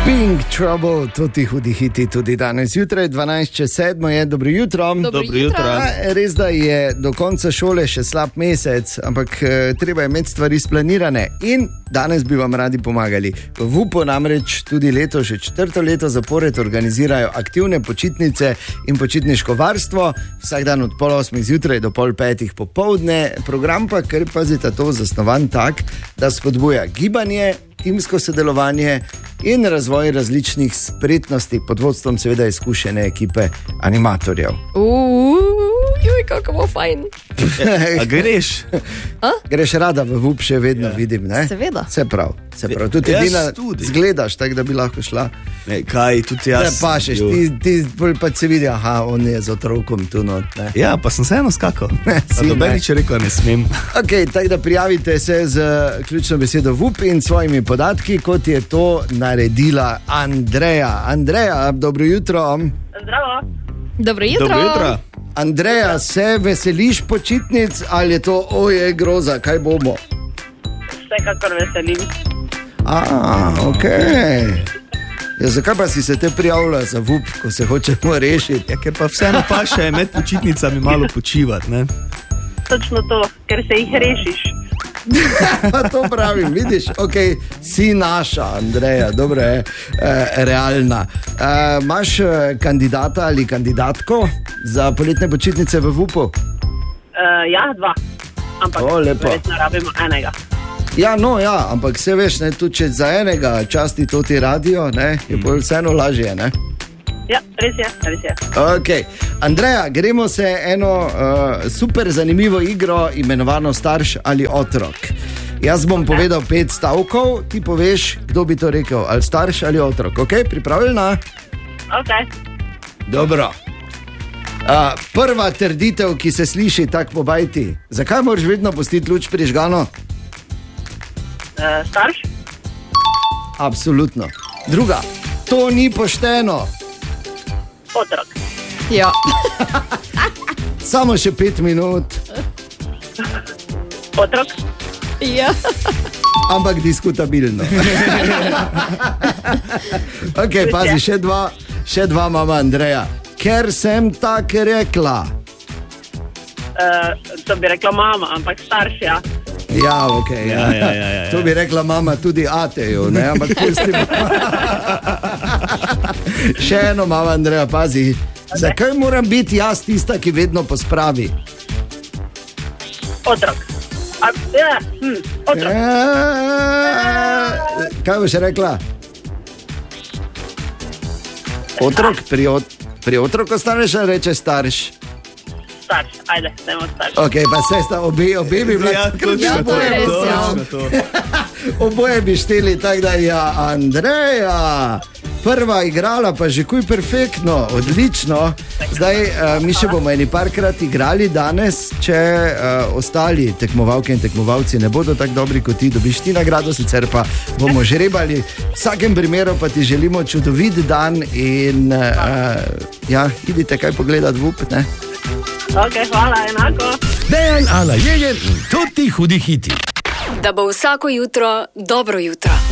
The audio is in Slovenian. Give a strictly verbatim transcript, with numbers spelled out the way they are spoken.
Pink Trouble, tudi hudi hiti, tudi danes jutraj, dvanajst čez sedmo je, dobro jutro. Dobro jutro. Res, da je do konca šole še slab mesec, ampak treba je imeti stvari splanirane in danes bi vam radi pomagali. V V U P-u namreč tudi leto, že četrto leto zapored organizirajo aktivne počitnice in počitniško varstvo, vsak dan od pol osmih zjutraj do pol petih popoldne. Program pa, ker pazite, to zasnovan tak, da spodbuja gibanje, timsko sodelovanje in razvoj različnih spretnosti pod vodstvom seveda izkušene ekipe animatorjev. Uj, kako bo fajn. A greš? A? Greš rada v V U P, še vedno Ja. vidim, ne? Seveda. Se prav, se prav. Tudi Jaz edina tudi. zgledaš, tako da bi lahko šla. Ne, kaj, tudi Da jaz. pašeš, Jo. ti, ti bolj pa se vidi, aha, on je z otrokom tu not, ne? Ja, pa sem se eno skakal. Si, Noben ne. nič rekel, ne smem. Ok, tako da prijavite se z ključno besedo V U P in svojimi podatki, kot je to naredila Andreja. Andreja, dobro jutro. Zdravo. Dobro jutro. Dobro jutro. Andreja, se veseliš počitnic ali je to, oje, groza, kaj bomo? Vsekakor veselim. A, ok. Ja, zakaj pa si se te prijavila za V U P, ko se hočemo rešiti? Ja, ker pa vseeno pa še med počitnicami malo počivati, ne? Točno to, ker se jih rešiš. Pa to pravim, vidiš, ok, si naša, Andreja, dobro je, eh, realna. Eh, imaš eh, kandidata ali kandidatko za poletne počitnice v V U P-u? Uh, ja, dva. Ampak O, lepo. verjetno rabimo enega. Ja, no, ja, ampak se veš, ne, tudi če za enega časti to ti radio, ne, je bolj vseeno lažje, ne? Ja, res je, res je. Ok, Andreja, gremo se eno uh, super zanimivo igro imenovano Starš ali otrok. Jaz bom povedal pet stavkov, ti poveš, kdo bi to rekel, ali starš ali otrok. Ok, pripravljena? Ok. Dobro. Uh, prva trditev, ki se sliši tako po bajti. Zakaj moraš vedno pustiti luč prižgano? Uh, starš? Absolutno. Druga, to ni pošteno. Otrok. Ja. Samo še pet minut, Otrok? Ja. ampak diskutabilno. Ok, pazi, še dva, še dva mama Andreja. Ker sem tako rekla. Uh, to bi rekla mama, ampak starš, ja. Ja, ok. Ja. Ja, ja, ja, ja, ja. To bi rekla mama tudi ateju, ne, ampak pustimo. Še eno mama Andreja, pazi. Zakaj moram biti jaz tista, ki vedno pospravi? Otrok. A, ja, hm, otrok. Ja, kaj boš rekla? Otrok, pri, ot, pri otroku staneš, reče starš. Starš, ajde, dajmo starš. Ok, pa se sta obe, obe bi bila. Ja, točno Ja, to, to je res, ja. točno to. Oboje bi šteli, tako da ja, Andreja. Prva igrala pa že kuj perfektno, odlično. Zdaj uh, mi še bomo eni parkrat igrali danes, če uh, ostali tekmovalke in tekmovalci ne bodo tako dobri kot ti, dobiš ti nagrado, sicer pa bomo žrebali. V vsakem primeru pa ti želimo čudovit dan in uh, ja, idite kaj pogledati v U P, ne? Ok, hvala, enako. Dejan, Ana, Jeger in tudi hudi hiti. Da bo vsako jutro dobro jutro.